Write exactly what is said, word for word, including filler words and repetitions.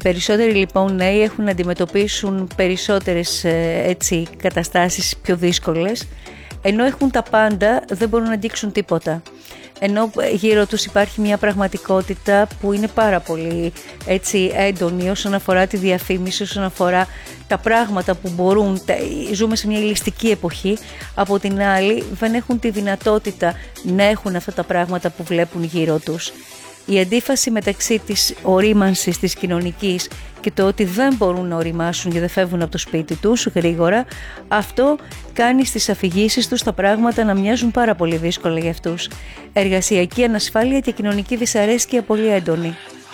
περισσότεροι λοιπόν νέοι έχουν να αντιμετωπίσουν περισσότερες έτσι, καταστάσεις πιο δύσκολες, ενώ έχουν τα πάντα, δεν μπορούν να αντίξουν τίποτα. Ενώ γύρω τους υπάρχει μια πραγματικότητα που είναι πάρα πολύ έτσι, έντονη όσον αφορά τη διαφήμιση, όσον αφορά τα πράγματα που μπορούν, ζούμε σε μια ηλιστική εποχή, από την άλλη δεν έχουν τη δυνατότητα να έχουν αυτά τα πράγματα που βλέπουν γύρω τους. Η αντίφαση μεταξύ της ορίμανσης της κοινωνικής και το ότι δεν μπορούν να οριμάσουν και δεν φεύγουν από το σπίτι τους γρήγορα, αυτό κάνει στις αφηγήσεις τους τα πράγματα να μοιάζουν πάρα πολύ δύσκολα για αυτούς. Εργασιακή ανασφάλεια και κοινωνική δυσαρέσκεια πολύ έντονη.